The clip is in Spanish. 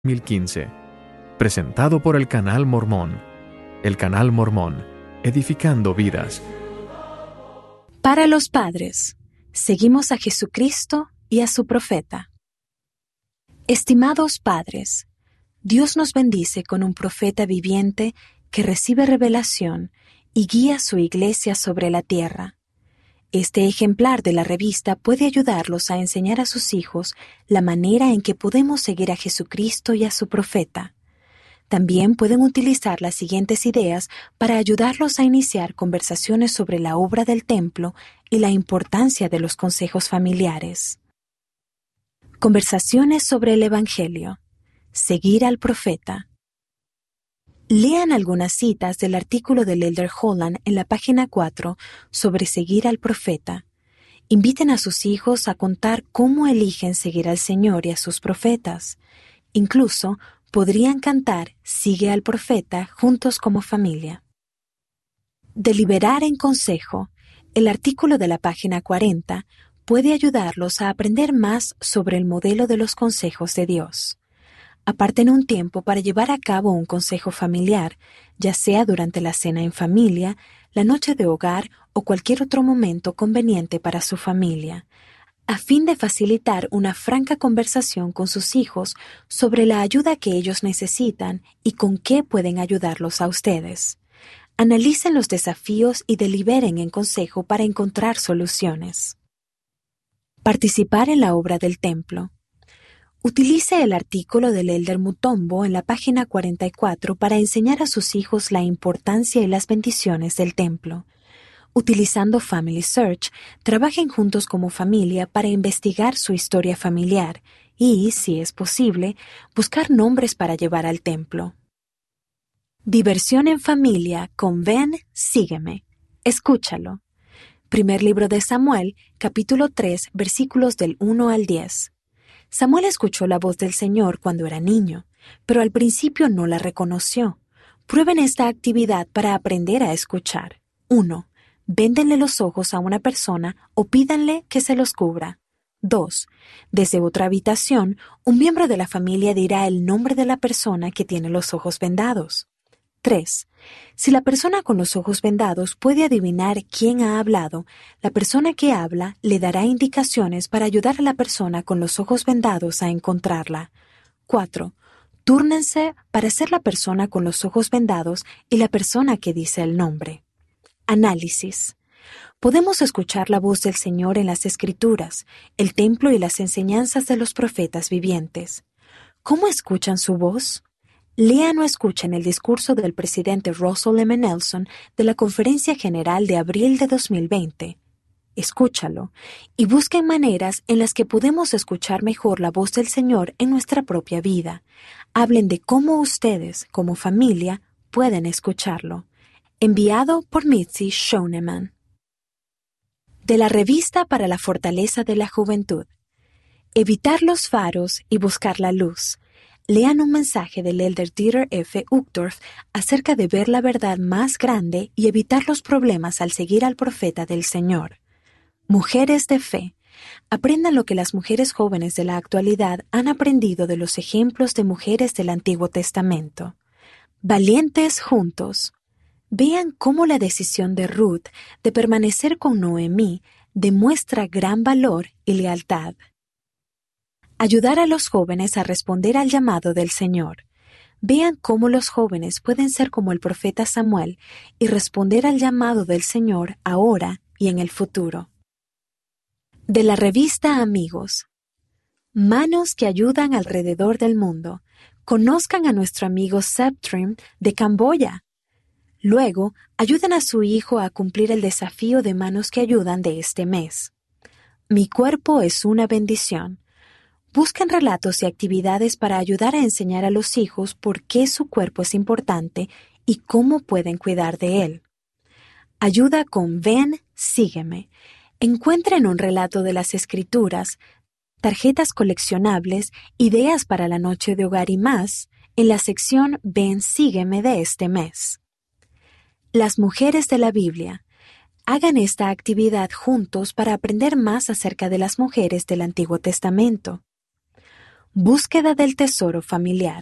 2015. Presentado por el Canal Mormón. El Canal Mormón, edificando vidas. Para los padres, seguimos a Jesucristo y a su profeta. Estimados padres, Dios nos bendice con un profeta viviente que recibe revelación y guía su iglesia sobre la tierra. Este ejemplar de la revista puede ayudarlos a enseñar a sus hijos la manera en que podemos seguir a Jesucristo y a su profeta. También pueden utilizar las siguientes ideas para ayudarlos a iniciar conversaciones sobre la obra del templo y la importancia de los consejos familiares. Conversaciones sobre el Evangelio. Seguir al profeta. Lean algunas citas del artículo del Elder Holland en la página 4 sobre seguir al profeta. Inviten a sus hijos a contar cómo eligen seguir al Señor y a sus profetas. Incluso podrían cantar Sigue al profeta juntos como familia. Deliberar en consejo. El artículo de la página 40 puede ayudarlos a aprender más sobre el modelo de los consejos de Dios. Aparten un tiempo para llevar a cabo un consejo familiar, ya sea durante la cena en familia, la noche de hogar o cualquier otro momento conveniente para su familia, a fin de facilitar una franca conversación con sus hijos sobre la ayuda que ellos necesitan y con qué pueden ayudarlos a ustedes. Analicen los desafíos y deliberen en consejo para encontrar soluciones. Participar en la obra del templo. Utilice el artículo del Elder Mutombo en la página 44 para enseñar a sus hijos la importancia y las bendiciones del templo. Utilizando Family Search, trabajen juntos como familia para investigar su historia familiar y, si es posible, buscar nombres para llevar al templo. Diversión en familia con Ven, Sígueme. Escúchalo. Primer libro de Samuel, capítulo 3, versículos del 1 al 10. Samuel escuchó la voz del Señor cuando era niño, pero al principio no la reconoció. Prueben esta actividad para aprender a escuchar. 1. Véndenle los ojos a una persona o pídanle que se los cubra. 2. Desde otra habitación, un miembro de la familia dirá el nombre de la persona que tiene los ojos vendados. 3. Si la persona con los ojos vendados puede adivinar quién ha hablado, la persona que habla le dará indicaciones para ayudar a la persona con los ojos vendados a encontrarla. 4. Túrnense para ser la persona con los ojos vendados y la persona que dice el nombre. Análisis. Podemos escuchar la voz del Señor en las Escrituras, el templo y las enseñanzas de los profetas vivientes. ¿Cómo escuchan su voz? Lean o escuchen el discurso del presidente Russell M. Nelson de la Conferencia General de abril de 2020. Escúchalo y busquen maneras en las que podemos escuchar mejor la voz del Señor en nuestra propia vida. Hablen de cómo ustedes, como familia, pueden escucharlo. Enviado por Mitzi Schoenemann. De la Revista para la Fortaleza de la Juventud. Evitar los faros y buscar la luz. Lean un mensaje del Elder Dieter F. Uchtdorf acerca de ver la verdad más grande y evitar los problemas al seguir al profeta del Señor. Mujeres de fe. Aprendan lo que las mujeres jóvenes de la actualidad han aprendido de los ejemplos de mujeres del Antiguo Testamento. Valientes juntos. Vean cómo la decisión de Ruth de permanecer con Noemí demuestra gran valor y lealtad. Ayudar a los jóvenes a responder al llamado del Señor. Vean cómo los jóvenes pueden ser como el profeta Samuel y responder al llamado del Señor ahora y en el futuro. De la revista Amigos. Manos que ayudan alrededor del mundo. Conozcan a nuestro amigo Septrim de Camboya. Luego, ayuden a su hijo a cumplir el desafío de Manos que ayudan de este mes. Mi cuerpo es una bendición. Busquen relatos y actividades para ayudar a enseñar a los hijos por qué su cuerpo es importante y cómo pueden cuidar de él. Ayuda con Ven, Sígueme. Encuentren un relato de las Escrituras, tarjetas coleccionables, ideas para la noche de hogar y más en la sección Ven, Sígueme de este mes. Las mujeres de la Biblia. Hagan esta actividad juntos para aprender más acerca de las mujeres del Antiguo Testamento. Búsqueda del tesoro familiar.